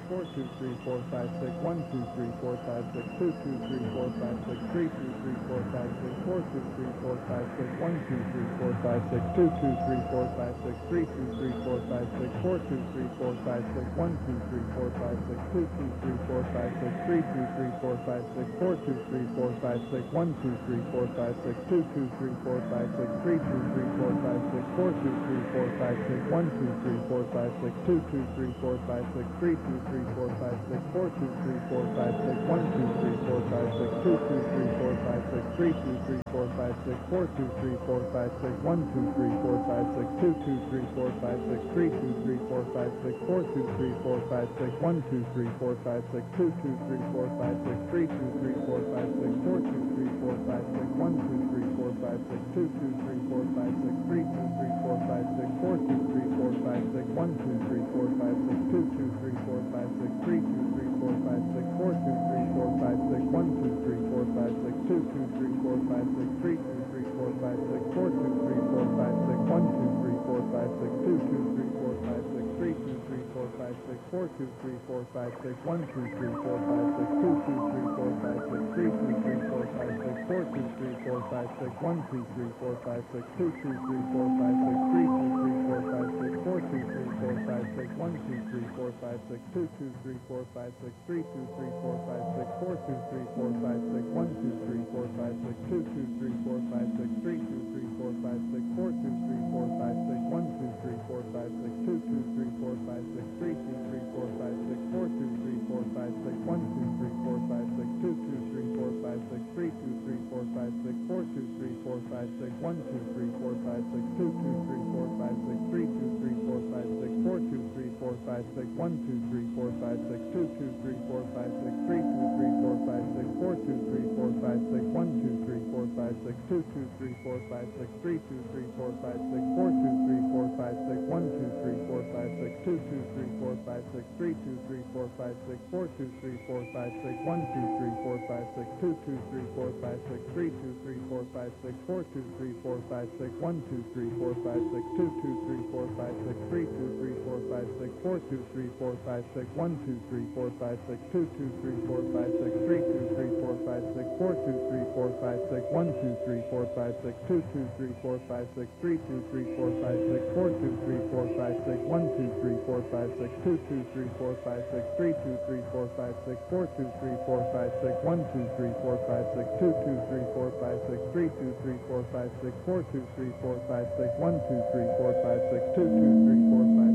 4 2 3 4 5 6 1 2 3 4 5 6 2 2 3 4 5 6 3 2 3 4 5 6 4 2 3 4 5 6 1 2 3 4 5 6 2 2 3 4 5 6 3 2 3 4 5 6 4 2 3 4 5 6 1 2 3 4 5 6 2 2 3 4 5 6 3 2 3 4 5 6 4 2 3 4 5 6 1 2 3 4 5 6 2 2 3 4 5 6 3 2 3 4 5 6 4 2 3 4 5 6 1 2 3 4 5 6 2 2 3 4 5 6 3 2 3 4 5 6 4 2 3 4 5 6 1 2 3 4 5 6 2 2 3 4 5 6 3 2 3 4 5 6 4 2 3 4 5 6 1 2 3 4 5 6 2 2 3 4 5 6 3 2 3 4 5 6 4 2 3 4 5 6 1 2 3 4 5 6 2 2 3 4 5 6 3 2 3 4 5 6 4 2 3 4 5 6 1 2 3 4 5 6 2 2 3 4 5 6 3 2 3 4 5 6 4 2 3 4 5 6 1 2 3 4 5 6 2 2 3 4 5 6 3 2 3 4 5 6 4 2 3 4 5 6 1 2 3 4 5 6 2 2 3 4 5 6 3 2 3 4 5 6 4 2 3 4 5 6 1 2 3 4 5 6 2 2 3 4 5 6 3 2 3 4 5 6 4 2 3 4 5 6 1 2 3 4 5 6 2 2 3 4 5 6 3 2 3 4 5 6 4 2 3 4 5 6 1 2 3 4 5 6 2 2 3 4 5 6 3 2 3 4 5 6 4 2 3 4 5 6 1 2 3 4 5 6 2 2 3 4 5 6 3 2 3 4 5 6 4 2 3 4 5 6 1 2 3 4 5 6 2 2 3 4 5 6 3 2 3 4 5 6 4 2 3 4 5 6 1 2 3 4 5 6 2 2 3 4 5 6 3 2 3 4 5 6 4 2 3 4 5 6 1 2 3 4 5 6 2 2 3 4 5 6 3 2 3 4 5 6 4 2 3 4 5 6 1 2 3 4 5 6 2 2 3 4 5 6 3 2 3 4 5 6 4 2 3 4 5 6 1 2 3 4 5 6 2 2 3 4 5 6 3 2 3 4 5 6 4 2 3 4 5 6 1 2 3 4 5 6 2 2 3 4 5 6 3 2 3 4 5 6 4 2 3 4 5 6 1 2 3 4 5 6 2 2 3 4 5 6 3 2 3 4 5 6 4 2 3 4 5 6 1 2 3 4 5 6 2 2 3 4 5 6 3 2 3 4 5 6 4 2 3 4 5 6 1 2 3 4 5 6 2 2 3 4 5 6 3 2 3 4 5 6 4 2 3 4 5 6 1 2 3 4 5 6 2 2 3 4 5 6 3 2 3 4 5 6 4 2 3 4 5 6 1 2 3 4 5 6 2 2 3 4 5 6 3 2 3 4 5 6 4 2 3 4 5 6 1 2 3 4 5 6 2 2 3 4 5 6 3 2 3 4 5 6 4 2 3 4 5 6 1 2 3 4 5 6 2 2 3 4 5 6 3 2 3 4 5 6 4 2 3 4 5 6 1 2 3 4 5 6 2 2 3 4 5